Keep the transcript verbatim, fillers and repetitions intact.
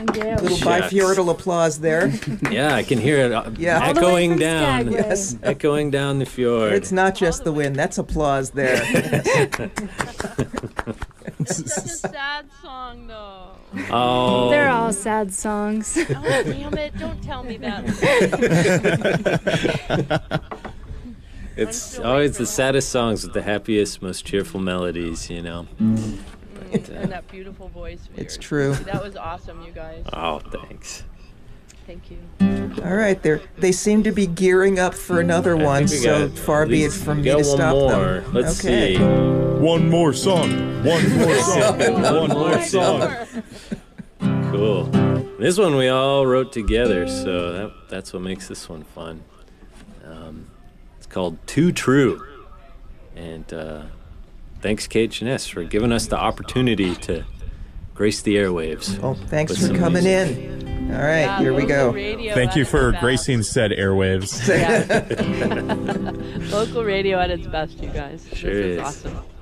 Gale. Little Shucks. bifurcal applause there. Yeah, I can hear it uh, Yeah. All the way echoing from down. Skagway. Yes. Echoing down the fjord. It's not just the wind, that's applause there. It's such a sad song, though. Oh. They're all sad songs. Oh, damn it. Don't tell me that. It's always the saddest songs with the happiest, most cheerful melodies, you know. Mm, and that beautiful voice of It's yours. true. That was awesome, you guys. Oh, thanks. Thank you. All right, they they seem to be gearing up for another I one, think we so got- far at be it least from we me got to one stop more. them. Let's Okay. see. One more song. One more song. One more song. Cool. This one we all wrote together, so that, that's what makes this one fun. Um, it's called Too True. And uh, thanks, K H N S, for giving us the opportunity to grace the airwaves. Well, thanks with for some coming music. in. All right, Yeah, here we local go. radio Thank at you its for best. gracing said airwaves. Yeah. Local radio at its best, you guys. Sure this is is. awesome.